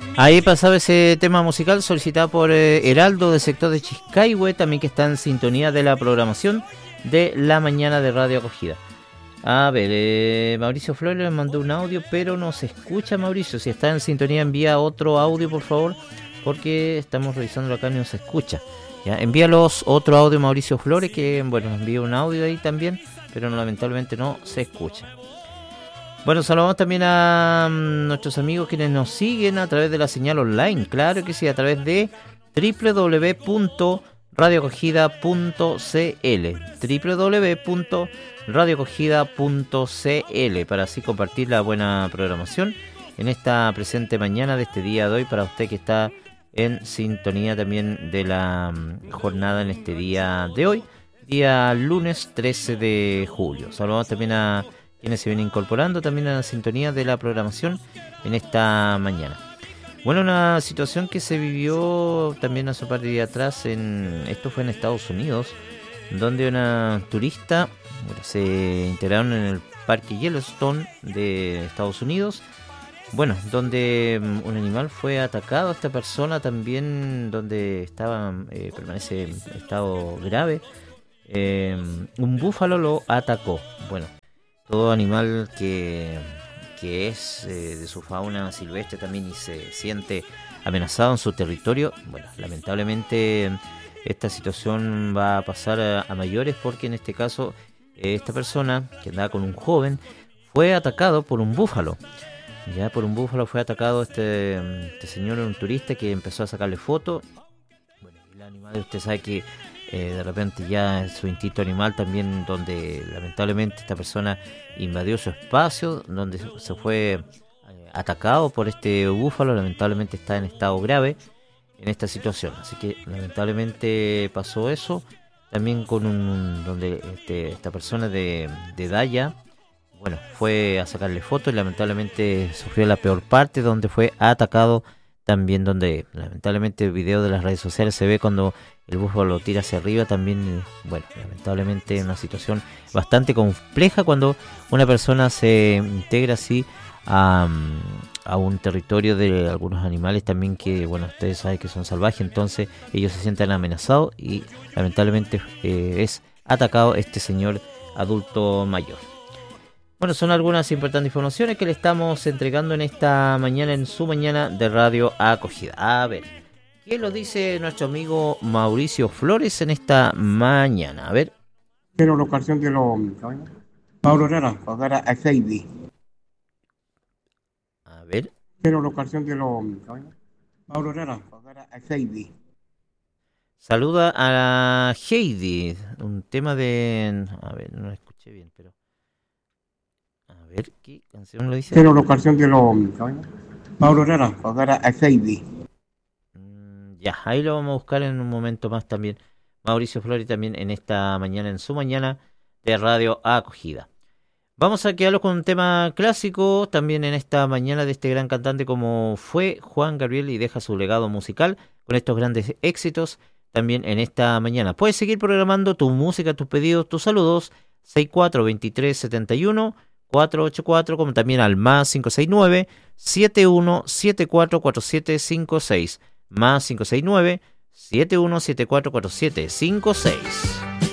Ahí pasaba ese tema musical solicitado por Heraldo del sector de Chiscaihue, también que está en sintonía de la programación de la mañana de Radio Acogida. A ver, Mauricio Flores le mandó un audio, pero no se escucha, Mauricio. Si está en sintonía, envía otro audio, por favor, porque estamos revisándolo acá y no se escucha. Ya, envíalos otro audio, Mauricio Flores, que bueno, envía un audio ahí también, pero no, lamentablemente no se escucha. Bueno, saludamos también a nuestros amigos quienes nos siguen a través de la señal online, claro que sí, a través de www.radioacogida.cl para así compartir la buena programación en esta presente mañana de este día de hoy para usted que está en sintonía también de la jornada en este día de hoy, día lunes 13 de julio. Saludamos también a quienes se vienen incorporando también a la sintonía de la programación en esta mañana. Bueno, una situación que se vivió también hace un par de días atrás, esto fue en Estados Unidos, donde una turista se integraron en el parque Yellowstone de Estados Unidos, bueno, donde un animal fue atacado, esta persona también, donde estaba permanece en estado grave, un búfalo lo atacó, bueno. Todo animal que es de su fauna silvestre también y se siente amenazado en su territorio, bueno, lamentablemente esta situación va a pasar a mayores porque en este caso esta persona que andaba con un joven fue atacado por un búfalo. Ya por un búfalo fue atacado este señor, un turista que empezó a sacarle fotos. Bueno, el animal, usted sabe que de repente ya su instinto animal también, donde lamentablemente esta persona invadió su espacio, donde se fue atacado por este búfalo, lamentablemente está en estado grave en esta situación, así que lamentablemente pasó eso, también con donde esta persona de Daya, bueno, fue a sacarle fotos y lamentablemente sufrió la peor parte, donde fue atacado también, donde lamentablemente el video de las redes sociales se ve cuando el búfalo lo tira hacia arriba también. Bueno, lamentablemente una situación bastante compleja cuando una persona se integra así a un territorio de algunos animales también que, bueno, ustedes saben que son salvajes, entonces ellos se sienten amenazados y lamentablemente es atacado este señor adulto mayor. Bueno, son algunas importantes informaciones que le estamos entregando en esta mañana, en su mañana de Radio Acogida. A ver, ¿qué lo dice nuestro amigo Mauricio Flores en esta mañana? A ver. Pero la ocasión de los Mauro Herrera, para a Heidi. A ver. Pero la ocasión de los Mauro Herrera, para a Heidi. Saluda a Heidi, un tema de... A ver, no lo escuché bien, pero... A ver, ¿qué canción lo dice? Pero la ocasión de los Mauro Herrera, para a Heidi. Ya, ahí lo vamos a buscar en un momento más también. Mauricio Flores también en esta mañana, en su mañana de Radio Acogida. Vamos a quedarlo con un tema clásico también en esta mañana de este gran cantante como fue Juan Gabriel y deja su legado musical con estos grandes éxitos también en esta mañana. Puedes seguir programando tu música, tus pedidos, tus saludos 64-23-71-484 como también al más 569-7174-4756 más 569-7174-4756.